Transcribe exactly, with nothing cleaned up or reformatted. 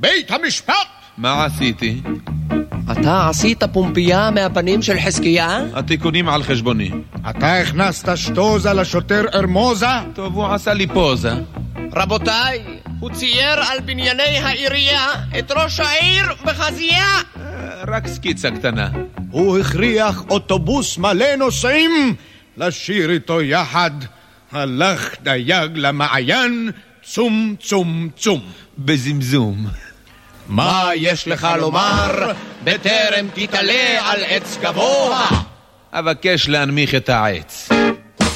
בית המשפט! מה עשיתי? אתה עשית פומפייה מהפנים של חזקיה? התיקונים על חשבוני. אתה הכנסת שטוזה לשוטר ארמוזה? טוב, הוא עשה לי פוזה. רבותיי, הוא צייר על בנייני העירייה את ראש העיר בחזייה. רק סקיצה קטנה. הוא הכריח אוטובוס מלא נוסעים לשיר איתו יחד. הלך דייג למעיין, צום צום צום. בזמזום. מה יש לך לומר בטרם תתעלה על עץ גבוה? אבקש להנמיך את העץ.